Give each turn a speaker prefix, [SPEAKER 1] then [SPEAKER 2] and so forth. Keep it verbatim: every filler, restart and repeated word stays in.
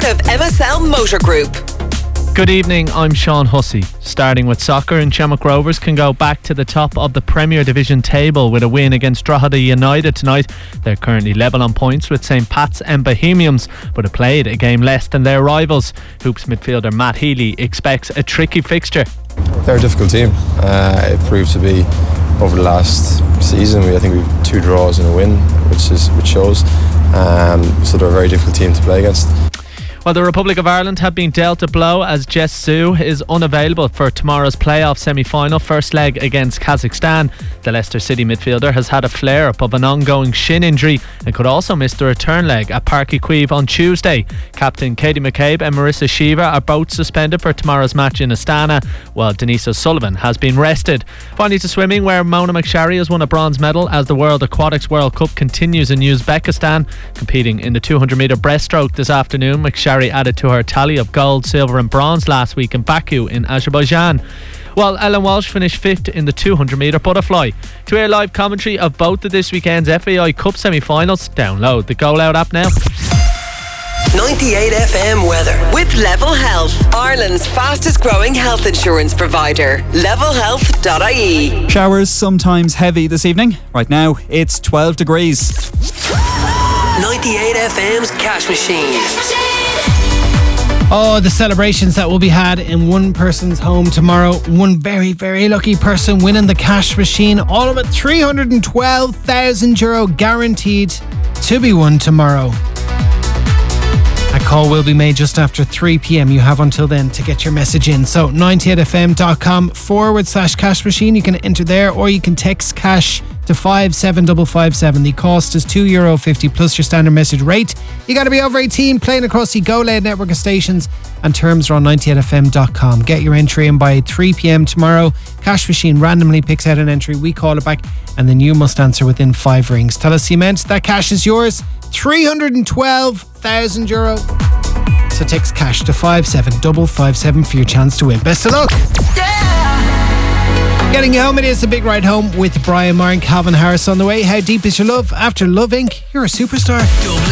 [SPEAKER 1] of M S L Motor Group.
[SPEAKER 2] Good evening, I'm Sean Hussey. Starting with soccer, and Shamrock Rovers can go back to the top of the Premier Division table with a win against Drogheda United tonight. They're currently level on points with St Pat's and Bohemians, but have played a game less than their rivals. Hoops midfielder Matt Healy expects a tricky fixture.
[SPEAKER 3] They're a difficult team. Uh, it proved to be over the last season. We, I think we've two draws and a win, which is which shows. Um, so they're a very difficult team to play against.
[SPEAKER 2] Well, the Republic of Ireland have been dealt a blow as Jess Sue is unavailable for tomorrow's playoff semi-final first leg against Kazakhstan. The Leicester City midfielder has had a flare-up of an ongoing shin injury and could also miss the return leg at Páirc Uí Chaoimh on Tuesday. Captain Katie McCabe and Marissa Shiva are both suspended for tomorrow's match in Astana, while Denise O'Sullivan has been rested. Finally to swimming, where Mona McSharry has won a bronze medal as the World Aquatics World Cup continues in Uzbekistan. Competing in the two hundred metre breaststroke this afternoon, McSharry added to her tally of gold, silver and bronze last week in Baku in Azerbaijan. While Ellen Walsh finished fifth in the two hundred metre butterfly. To hear live commentary of both of this weekend's F A I Cup semi-finals, download the Go Loud app now.
[SPEAKER 1] ninety-eight F M weather with Level Health, Ireland's fastest growing health insurance provider. level health dot I E.
[SPEAKER 4] Showers sometimes heavy this evening. Right now it's twelve degrees.
[SPEAKER 1] ninety-eight F M's Cash Machine.
[SPEAKER 5] Oh, the celebrations that will be had in one person's home tomorrow. One very, very lucky person winning the Cash Machine. All of it three hundred twelve thousand euro guaranteed to be won tomorrow. A call will be made just after three p.m. You have until then to get your message in. So ninety-eight f m dot com forward slash cash machine. You can enter there, or you can text cash to five seven five five seven. The cost is two euro fifty plus your standard message rate. You got to be over eighteen, playing across the Go Loud network of stations, and terms are on ninety-eight f m dot com. Get your entry in by three p.m. tomorrow. Cash Machine randomly picks out an entry. We call it back, and then you must answer within five rings. Tell us you meant that cash is yours. three hundred twelve thousand euro. So text cash to five seven five five seven for your chance to win. Best of luck. Yeah. Getting you home, it is a big ride home with Brian Maher and Calvin Harris on the way. How deep is your love? After Love Incorporated, you're a superstar.